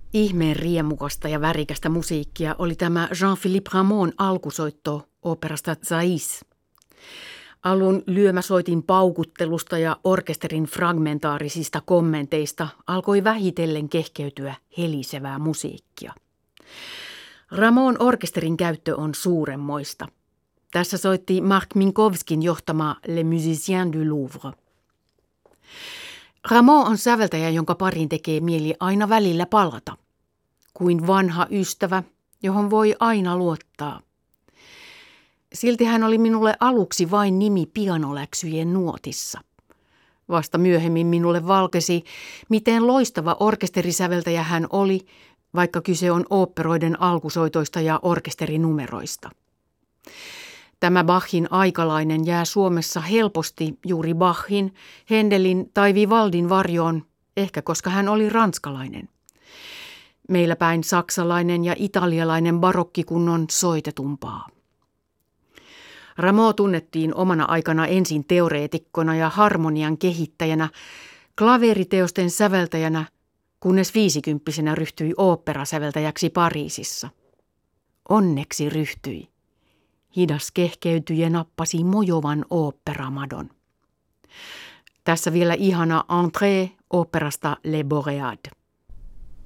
Ihmeen riemukasta ja värikästä musiikkia oli tämä Jean-Philippe Rameau'n alkusoitto oopperasta Thais. Alun lyömäsoitin paukuttelusta ja orkesterin fragmentaarisista kommenteista alkoi vähitellen kehkeytyä helisevää musiikkia. Rameau'n orkesterin käyttö on suuremmoista. Tässä soitti Marc Minkowskin johtama Les Musiciens du Louvre. Rameau on säveltäjä, jonka pariin tekee mieli aina välillä palata. Kuin vanha ystävä, johon voi aina luottaa. Silti hän oli minulle aluksi vain nimi pianoläksyjen nuotissa. Vasta myöhemmin minulle valkesi, miten loistava orkesterisäveltäjä hän oli, vaikka kyse on oopperoiden alkusoitoista ja orkesterinumeroista. Tämä Bachin aikalainen jää Suomessa helposti juuri Bachin, Händelin tai Vivaldin varjoon, ehkä koska hän oli ranskalainen. Meillä päin saksalainen ja italialainen barokkikunnon soitetumpaa. Rameau tunnettiin omana aikana ensin teoreetikkona ja harmonian kehittäjänä, klaveriteosten säveltäjänä, kunnes 50-vuotiaana ryhtyi oopperasäveltäjäksi Pariisissa. Onneksi ryhtyi. Hidas kehkeytyi ja nappasi mojovan oopperamadon. Tässä vielä ihana entrée oopperasta Les Boréades.